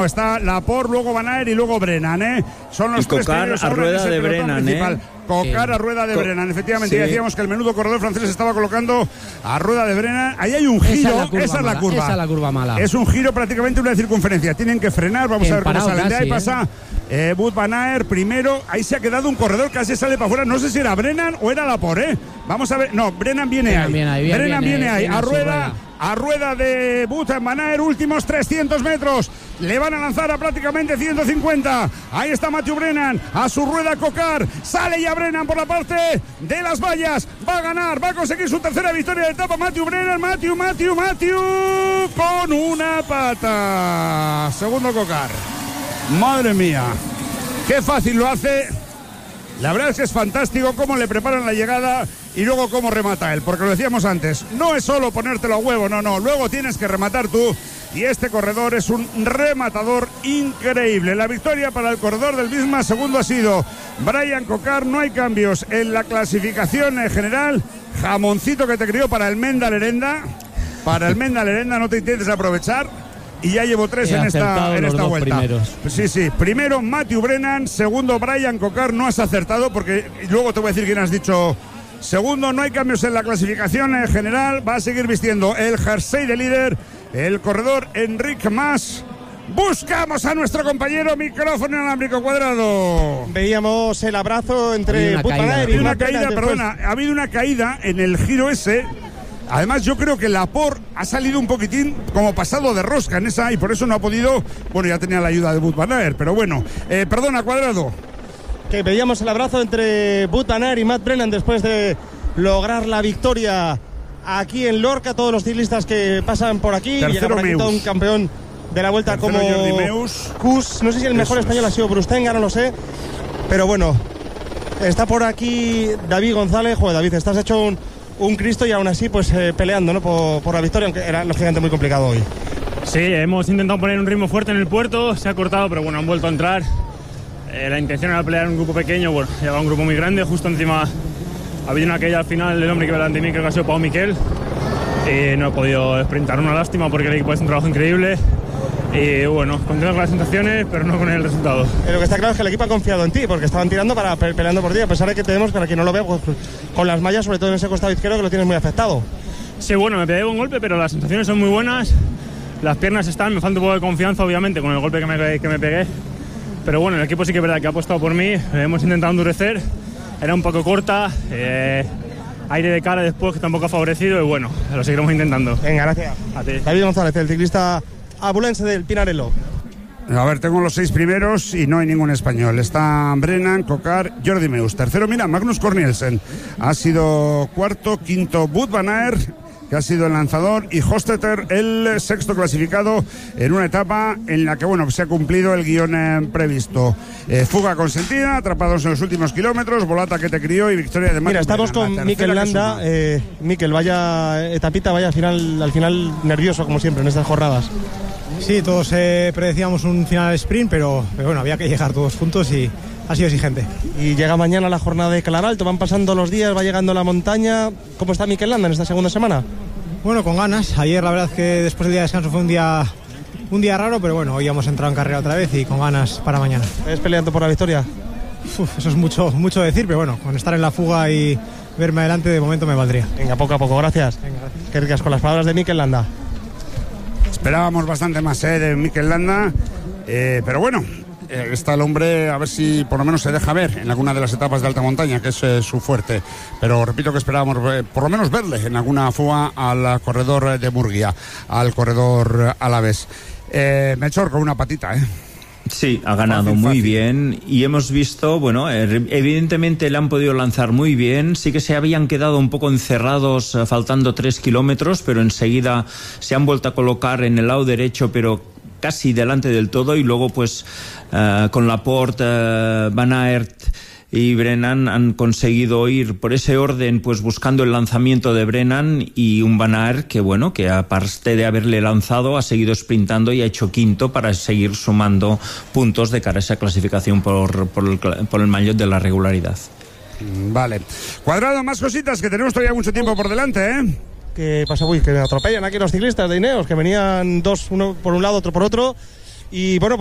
Está Laporte, luego Van Aert y luego Brennan, ¿eh? Son los tres primeros a rueda de Brennan, principal. Cocar a rueda de Brennan, efectivamente. Sí. Ya decíamos que el menudo corredor francés estaba colocando a rueda de Brennan. Ahí hay un giro, esa es la curva mala. Es un giro prácticamente una circunferencia. Tienen que frenar, vamos a ver cómo salen. De ahí pasa Wout van Aert primero. Ahí se ha quedado un corredor, casi sale para afuera. No sé si era Brennan o era Laporte, ¿eh? Vamos a ver. No, Brennan viene ahí. Brennan viene ahí. A rueda de Wout van Aert, últimos 300 metros. Le van a lanzar a prácticamente 150. Ahí está Mathieu Brennan. A su rueda Cocar. Sale ya Brennan por la parte de las vallas. Va a ganar. Va a conseguir su tercera victoria de etapa. Mathieu Brennan. Mathieu. Con una pata. Segundo Cocar. Madre mía. Qué fácil lo hace. La verdad es que es fantástico cómo le preparan la llegada y luego cómo remata él, porque lo decíamos antes, no es solo ponértelo a huevo, no, luego tienes que rematar tú, y este corredor es un rematador increíble. La victoria para el corredor del Visma, segundo ha sido Brian Cocar. No hay cambios en la clasificación general. Jamoncito que te crió para el Menda Lerenda, no te intentes aprovechar. Y ya llevo 3 en esta vuelta. Primeros. Sí. Primero Mathieu Brennan, segundo Brian Cocar. No has acertado porque luego te voy a decir quién has dicho segundo. No hay cambios en la clasificación en general. Va a seguir vistiendo el jersey de líder el corredor Enric Mas. Buscamos a nuestro compañero, micrófono inalámbrico Cuadrado. Veíamos el abrazo entre Wout van Aert y una caída, perdona, ha habido una caída en el giro ese. Además, yo creo que Laporte ha salido un poquitín como pasado de rosca en esa y por eso no ha podido. Bueno, ya tenía la ayuda de Wout van Aert, pero bueno. Perdona, Cuadrado. Que veíamos el abrazo entre Wout van Aert y Matt Brennan después de lograr la victoria aquí en Lorca. Todos los ciclistas que pasan por aquí. Tercero llega por aquí todo un campeón de la vuelta. Tercero como Kuss. No sé si el mejor español ha sido Brustenga, no lo sé. Pero bueno, está por aquí David González. Joder, David, estás hecho un Cristo y aún así pues peleando, ¿no? por la victoria, aunque era lógicamente muy complicado hoy. Sí, hemos intentado poner un ritmo fuerte en el puerto, se ha cortado, pero bueno, han vuelto a entrar. La intención era pelear en un grupo pequeño, bueno, lleva un grupo muy grande, justo encima ha habido una caída al final del hombre que iba delante de mí, creo que ha sido Pau Miquel, y no he podido sprintar, una lástima porque el equipo hace un trabajo increíble. Y bueno, contento con las sensaciones, pero no con el resultado. Lo que está claro es que el equipo ha confiado en ti, porque estaban tirando peleando por ti, a pesar de que tenemos, para quien no lo vea, pues, con las mallas, sobre todo en ese costado izquierdo, que lo tienes muy afectado. Sí, bueno, me pegué un golpe, pero las sensaciones son muy buenas. Las piernas están, me falta un poco de confianza, obviamente, con el golpe que me pegué. Pero bueno, el equipo sí que es verdad que ha apostado por mí, hemos intentado endurecer, era un poco corta, aire de cara después que tampoco ha favorecido, y bueno, lo seguiremos intentando. Venga, gracias. A ti. David González, el ciclista abulense del Pinarello. A ver, tengo los 6 primeros y no hay ningún español. Está Brennan, Cocar, Jordi Meus. Tercero, mira, Magnus Cornielsen. Ha sido cuarto, quinto, Wout van Aert, que ha sido el lanzador, y Hostetter, el sexto clasificado en una etapa en la que, bueno, se ha cumplido el guión previsto. Fuga consentida, atrapados en los últimos kilómetros, volata que te crió y victoria de Mathieu. Mira, estamos con Mikel Landa. Mikel, vaya etapita, vaya al final nervioso como siempre en estas jornadas. Sí, todos predecíamos un final sprint, pero bueno, había que llegar todos juntos y ha sido exigente. Y llega mañana la jornada de Claralto, van pasando los días, va llegando la montaña. ¿Cómo está Mikel Landa en esta segunda semana? Bueno, con ganas. Ayer la verdad es que después del día de descanso fue un día raro, pero bueno, hoy hemos entrado en carrera otra vez y con ganas para mañana. ¿Estás peleando por la victoria? Eso es mucho decir, pero bueno, con estar en la fuga y verme adelante de momento me valdría. Venga, poco a poco, gracias. Venga, gracias. Qué ricas con las palabras de Mikel Landa. Esperábamos bastante más de Mikel Landa, pero bueno, está el hombre, a ver si por lo menos se deja ver en alguna de las etapas de alta montaña, que es su fuerte. Pero repito que esperábamos por lo menos verle en alguna fuga al corredor de Murguía, al corredor alavés. Melchor con una patita, Sí, ha ganado muy bien y hemos visto, bueno, evidentemente le han podido lanzar muy bien, sí que se habían quedado un poco encerrados faltando 3 kilómetros, pero enseguida se han vuelto a colocar en el lado derecho, pero casi delante del todo, y luego pues con Laporte, Van Aert y Brennan han conseguido ir por ese orden, pues buscando el lanzamiento de Brennan, y un Van Aert que bueno, que aparte de haberle lanzado ha seguido sprintando y ha hecho quinto para seguir sumando puntos de cara a esa clasificación por el maillot de la regularidad. Vale. Cuadrado, más cositas que tenemos todavía mucho tiempo por delante, ¿Qué pasa? Uy, que atropellan aquí los ciclistas de Ineos, que venían dos, uno por un lado, otro por otro. Y bueno,